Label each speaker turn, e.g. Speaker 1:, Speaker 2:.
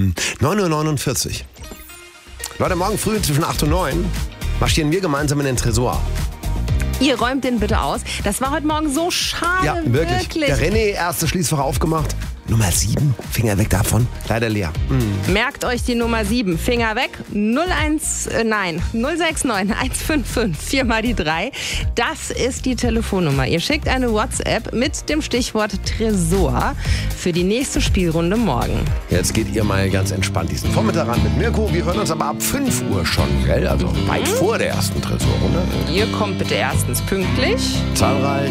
Speaker 1: 9:49 Uhr. Leute, morgen früh zwischen 8 und 9 marschieren wir gemeinsam in den Tresor.
Speaker 2: Ihr räumt den bitte aus. Das war heute Morgen so schade,
Speaker 1: Ja, wirklich. Der René, erstes Schließfach aufgemacht. Nummer 7, Finger weg davon. Leider leer.
Speaker 2: Merkt euch die Nummer 7. Finger weg. 069 155 4 mal die 3. Das ist die Telefonnummer. Ihr schickt eine WhatsApp mit dem Stichwort Tresor für die nächste Spielrunde morgen.
Speaker 1: Jetzt geht ihr mal ganz entspannt diesen Vormittag ran mit Mirko. Wir hören uns aber ab 5 Uhr schon, gell? Also weit vor der ersten Tresorrunde.
Speaker 2: Ihr kommt bitte erstens pünktlich.
Speaker 1: Zahlreich.